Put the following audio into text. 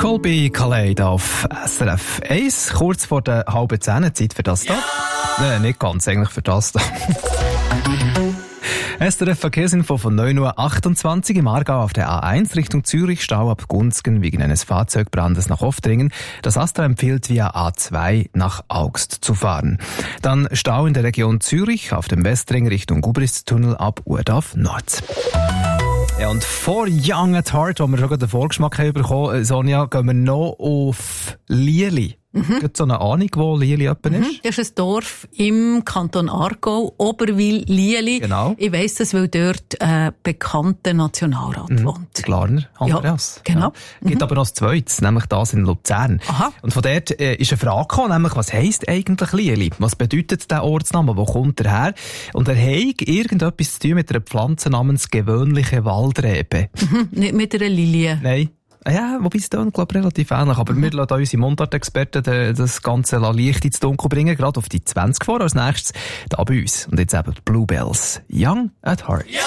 Colby Calais auf SRF 1, kurz vor der halben 10, Zeit für das da. Nein, nicht ganz, eigentlich für das da. SRF Verkehrsinfo von 9.28 Uhr im Aargau auf der A1 Richtung Zürich, Stau ab Gunzgen wegen eines Fahrzeugbrandes nach Oftringen. Das Astra empfiehlt via A2 nach Augst zu fahren. Dann Stau in der Region Zürich auf dem Westring Richtung Gubristunnel ab Urdorf Nord. Ja, und vor Young at Heart, wo wir schon den Vorgeschmack haben bekommen, Sonja, gehen wir noch auf Lieli. Gibt es so eine Ahnung, wo Lieli ist? Das ist ein Dorf im Kanton Aargau, Oberwil-Lieli. Genau. Ich weiss das, weil dort ein bekannter Nationalrat wohnt. Glarner, Andreas. Ja, genau. Ja. Gibt aber noch ein zweites, nämlich das in Luzern. Aha. Und von dort ist eine Frage gekommen, nämlich, was heisst eigentlich Lieli? Was bedeutet der Ortsname? Wo kommt er her? Und er hat irgendetwas zu tun mit einer Pflanze namens gewöhnliche Waldrebe. Nicht mit einer Lilie. Nein. Ja, wobei es dann, glaube ich, relativ ähnlich. Aber wir lassen unsere Mundart-Experten das Ganze leicht ins Dunkel bringen, gerade auf die 20 vor als nächstes, da bei uns. Und jetzt eben die Bluebells. Young at Heart.